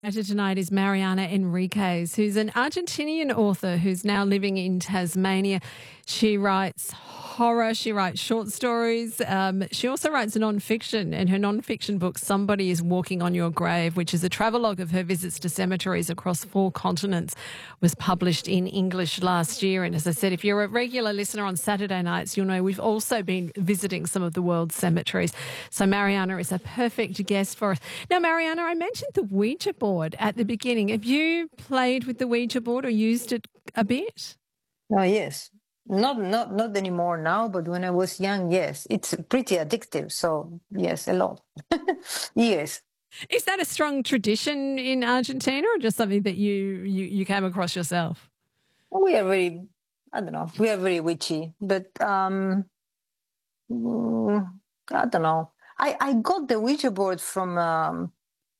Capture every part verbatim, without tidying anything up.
Guest tonight is Mariana Enriquez, who's an Argentinian author who's now living in Tasmania. She writes horror, she writes short stories. Um, she also writes non-fiction, and her non-fiction book, Somebody is Walking on Your Grave, which is a travelogue of her visits to cemeteries across four continents, was published in English last year. And as I said, if you're a regular listener on Saturday nights, you'll know we've also been visiting some of the world's cemeteries. So Mariana is a perfect guest for us. Now, Mariana, I mentioned the Ouija board at the beginning. Have you played with the Ouija board or used it a bit? Oh, yes. Not not not anymore now, but when I was young, yes. It's pretty addictive. So yes, a lot. Yes. Is that a strong tradition in Argentina or just something that you, you, you came across yourself? We are very, I don't know, we are very witchy, but um, mm, I don't know. I, I got the Ouija board from, um,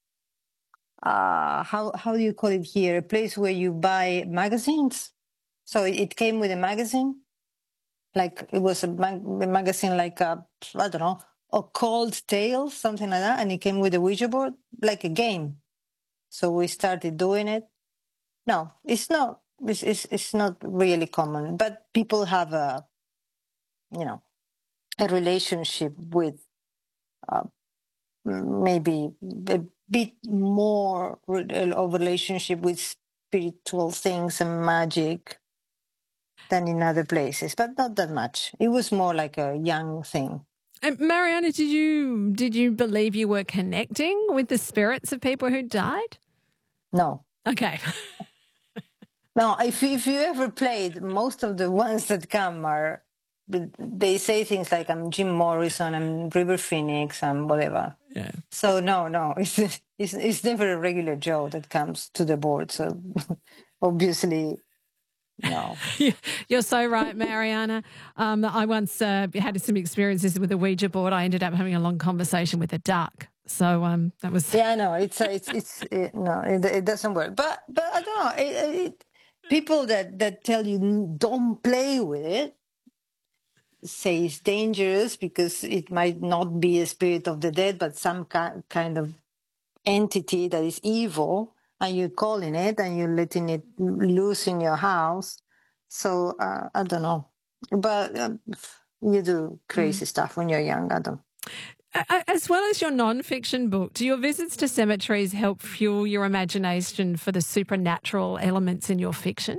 uh, how, how do you call it here? A place where you buy magazines. So it came with a magazine. Like it was a, mag- a magazine like, a, I don't know, Occult Tales, something like that. And it came with a Ouija board, like a game. So we started doing it. No, it's not. It's, it's, it's not really common, but people have a, you know, a relationship with uh, maybe a bit more re- of relationship with spiritual things and magic than in other places, but not that much. It was more like a young thing. And Mariana, did you did you believe you were connecting with the spirits of people who died? No. Okay. No, if you, if you ever played, most of the ones that come are, they say things like, I'm Jim Morrison, I'm River Phoenix, I'm whatever. Yeah. So no, no, it's, it's, it's never a regular Joe that comes to the board. So obviously, no. You're so right, Mariana. Um, I once uh, had some experiences with a Ouija board. I ended up having a long conversation with a duck. So um, that was... Yeah, no, it's, it's, it's, it, no, it, it doesn't work. But, but I don't know, it, it, people that, that tell you don't play with it, say it's dangerous because it might not be a spirit of the dead, but some ki- kind of entity that is evil, and you're calling it and you're letting it loose in your house. So uh, I don't know, but um, you do crazy mm. stuff when you're young. I don't. As well as your non-fiction book, do your visits to cemeteries help fuel your imagination for the supernatural elements in your fiction?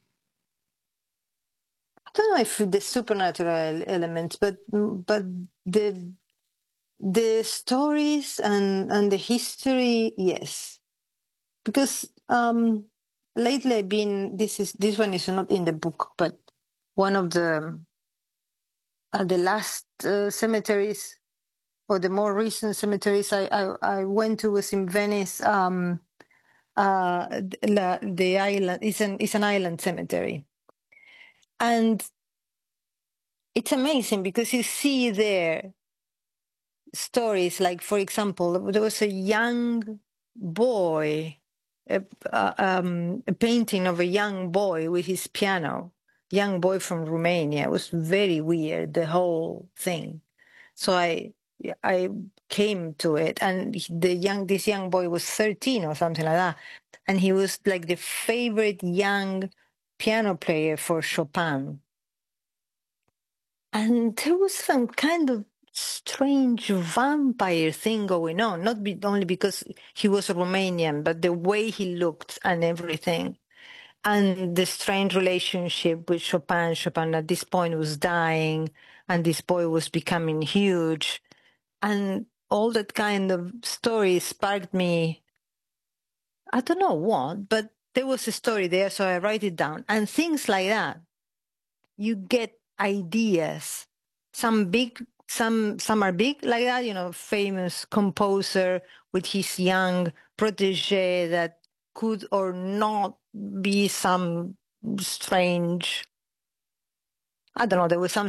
I don't know if the supernatural elements, but but the the stories and, and the history, yes. Because um, lately I've been, this is this one is not in the book, but one of the uh, the last uh, cemeteries or the more recent cemeteries I, I, I went to was in Venice. Um, uh, the, the island, it's an, it's an island cemetery. And it's amazing because you see there stories like, for example, there was a young boy, a, uh, um, a painting of a young boy with his piano, young boy from Romania. It was very weird, the whole thing. So I I came to it, and the young this young boy was thirteen or something like that, and he was like the favorite young piano player for Chopin. And there was some kind of strange vampire thing going on, not be, only because he was Romanian, but the way he looked and everything. And the strange relationship with Chopin. Chopin at this point was dying, and this boy was becoming huge. And all that kind of story sparked me, I don't know what, but there was a story there, so I write it down. And things like that, you get ideas. Some big, some some are big like that, you know, famous composer with his young protege that could or not be some strange, I don't know, there was some